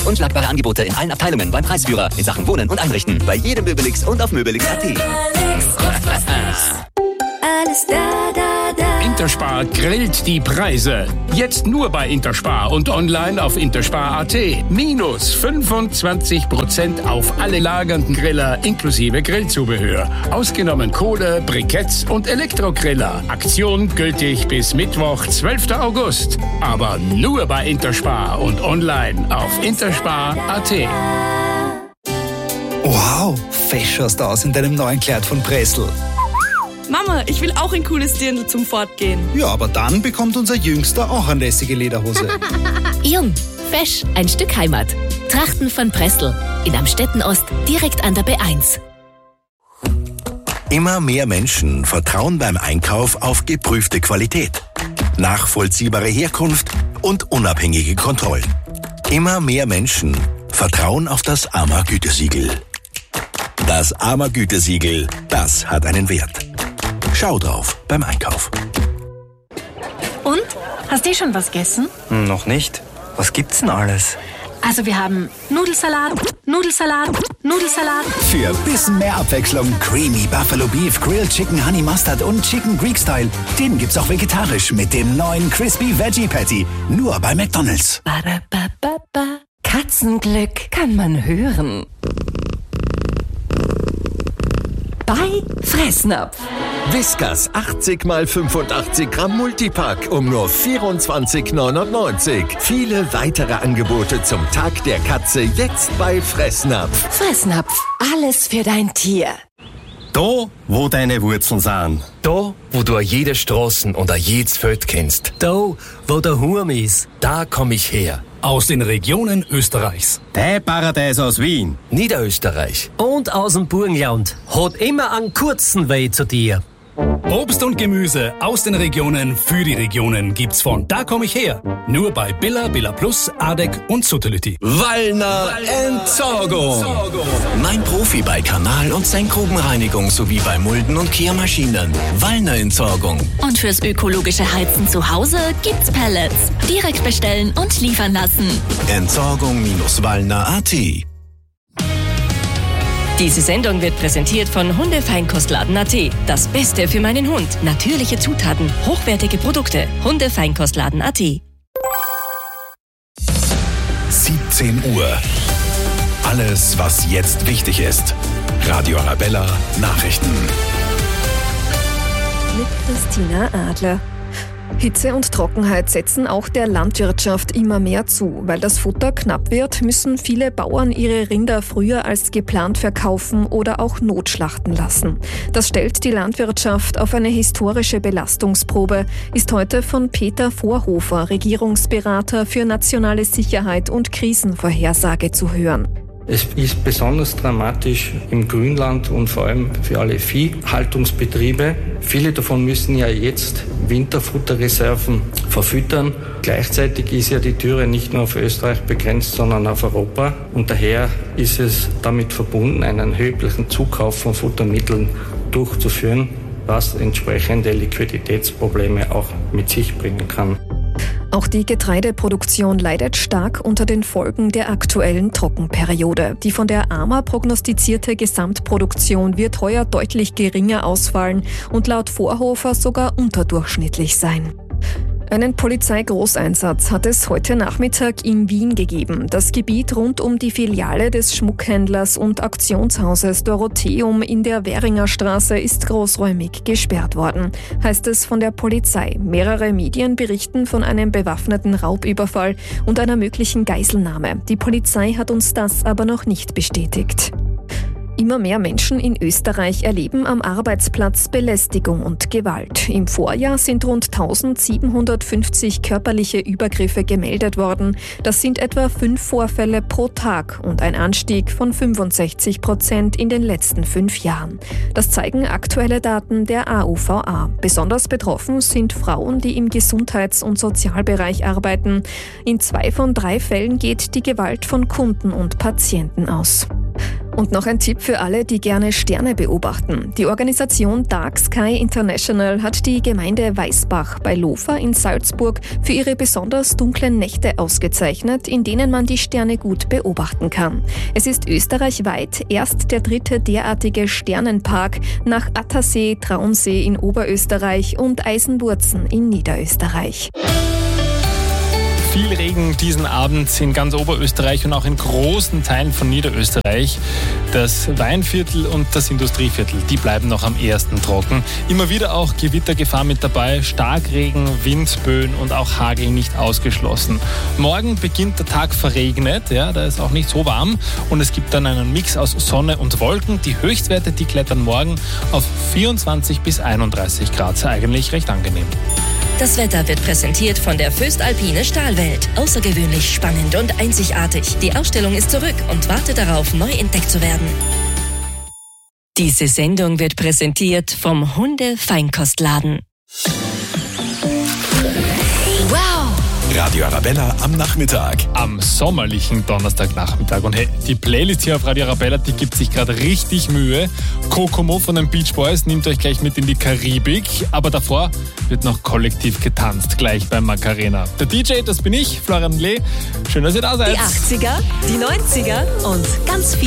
Unschlagbare Angebote in allen Abteilungen beim Preisführer in Sachen Wohnen und Einrichten. Bei jedem Möbelix und auf Möbelix.at. Alles da. Interspar grillt die Preise. Jetzt nur bei Interspar und online auf interspar.at. Minus 25% auf alle lagernden Griller inklusive Grillzubehör. Ausgenommen Kohle, Briketts und Elektrogriller. Aktion gültig bis Mittwoch, 12. August. Aber nur bei Interspar und online auf interspar.at. Wow, fesch schaust du aus in deinem neuen Kleid von Pressl. Mama, ich will auch ein cooles Dirndl zum Fortgehen. Ja, aber dann bekommt unser Jüngster auch eine lässige Lederhose. Jung, fesch, ein Stück Heimat. Trachten von Pressl. In Amstetten-Ost, direkt an der B1. Immer mehr Menschen vertrauen beim Einkauf auf geprüfte Qualität, nachvollziehbare Herkunft und unabhängige Kontrollen. Immer mehr Menschen vertrauen auf das AMA-Gütesiegel. Das AMA-Gütesiegel, das hat einen Wert. Schau drauf beim Einkauf. Und? Hast du schon was gegessen? Noch nicht. Was gibt's denn alles? Also wir haben Nudelsalat. Für ein bisschen mehr Abwechslung Creamy Buffalo Beef, Grilled Chicken Honey Mustard und Chicken Greek Style. Den gibt's auch vegetarisch mit dem neuen Crispy Veggie Patty. Nur bei McDonald's. Katzenglück kann man hören. Bei Fressnapf. Whiskas 80 x 85 Gramm Multipack um nur 24,99. Viele weitere Angebote zum Tag der Katze jetzt bei Fressnapf. Fressnapf, alles für dein Tier. Da, wo deine Wurzeln sind. Da, wo du jede Straßen und jedes Feld kennst. Da, wo der Hurm ist. Da komm ich her. Aus den Regionen Österreichs. Der Paradies aus Wien. Niederösterreich. Und aus dem Burgenland. Hat immer einen kurzen Weg zu dir. Obst und Gemüse aus den Regionen für die Regionen gibt's von Da komm ich her. Nur bei Billa, Billa Plus, Adek und Suttelütti. Wallner Entsorgung. Mein Profi bei Kanal- und Senkgrubenreinigung sowie bei Mulden- und Kehrmaschinen. Wallner Entsorgung. Und fürs ökologische Heizen zu Hause gibt's Pellets. Direkt bestellen und liefern lassen. Entsorgung-wallner.at. Diese Sendung wird präsentiert von Hundefeinkostladen.at. Das Beste für meinen Hund. Natürliche Zutaten, hochwertige Produkte. Hundefeinkostladen.at. 17 Uhr. Alles, was jetzt wichtig ist. Radio Arabella Nachrichten. Mit Christina Adler. Hitze und Trockenheit setzen auch der Landwirtschaft immer mehr zu. Weil das Futter knapp wird, müssen viele Bauern ihre Rinder früher als geplant verkaufen oder auch notschlachten lassen. Das stellt die Landwirtschaft auf eine historische Belastungsprobe, ist heute von Peter Vorhofer, Regierungsberater für nationale Sicherheit und Krisenvorhersage, zu hören. Es ist besonders dramatisch im Grünland und vor allem für alle Viehhaltungsbetriebe. Viele davon müssen ja jetzt Winterfutterreserven verfüttern. Gleichzeitig ist ja die Türe nicht nur auf Österreich begrenzt, sondern auf Europa. Und daher ist es damit verbunden, einen erheblichen Zukauf von Futtermitteln durchzuführen, was entsprechende Liquiditätsprobleme auch mit sich bringen kann. Auch die Getreideproduktion leidet stark unter den Folgen der aktuellen Trockenperiode. Die von der AMA prognostizierte Gesamtproduktion wird heuer deutlich geringer ausfallen und laut Vorhofer sogar unterdurchschnittlich sein. Einen Polizeigroßeinsatz hat es heute Nachmittag in Wien gegeben. Das Gebiet rund um die Filiale des Schmuckhändlers und Auktionshauses Dorotheum in der Währinger Straße ist großräumig gesperrt worden, heißt es von der Polizei. Mehrere Medien berichten von einem bewaffneten Raubüberfall und einer möglichen Geiselnahme. Die Polizei hat uns das aber noch nicht bestätigt. Immer mehr Menschen in Österreich erleben am Arbeitsplatz Belästigung und Gewalt. Im Vorjahr sind rund 1750 körperliche Übergriffe gemeldet worden. Das sind etwa 5 Vorfälle pro Tag und ein Anstieg von 65% in den letzten 5 Jahren. Das zeigen aktuelle Daten der AUVA. Besonders betroffen sind Frauen, die im Gesundheits- und Sozialbereich arbeiten. In 2 von 3 Fällen geht die Gewalt von Kunden und Patienten aus. Und noch ein Tipp für alle, die gerne Sterne beobachten. Die Organisation Dark Sky International hat die Gemeinde Weißbach bei Lofa in Salzburg für ihre besonders dunklen Nächte ausgezeichnet, in denen man die Sterne gut beobachten kann. Es ist österreichweit erst der 3. derartige Sternenpark nach Attersee, Traunsee in Oberösterreich und Eisenwurzen in Niederösterreich. Viel Regen diesen Abend in ganz Oberösterreich und auch in großen Teilen von Niederösterreich. Das Weinviertel und das Industrieviertel, die bleiben noch am ehesten trocken. Immer wieder auch Gewittergefahr mit dabei, Starkregen, Windböen und auch Hagel nicht ausgeschlossen. Morgen beginnt der Tag verregnet, da ist auch nicht so warm und es gibt dann einen Mix aus Sonne und Wolken. Die Höchstwerte, die klettern morgen auf 24 bis 31 Grad, eigentlich recht angenehm. Das Wetter wird präsentiert von der Föstalpine Stahlwelt. Außergewöhnlich spannend und einzigartig. Die Ausstellung ist zurück und wartet darauf, neu entdeckt zu werden. Diese Sendung wird präsentiert vom Hunde-Feinkostladen. Wow! Radio Arabella am Nachmittag. Am sommerlichen Donnerstagnachmittag. Und hey, die Playlist hier auf Radio Arabella, die gibt sich gerade richtig Mühe. Kokomo von den Beach Boys nimmt euch gleich mit in die Karibik. Aber davor wird noch kollektiv getanzt, gleich beim Macarena. Der DJ, das bin ich, Florian Lee. Schön, dass ihr da seid. Die 80er, die 90er und ganz viel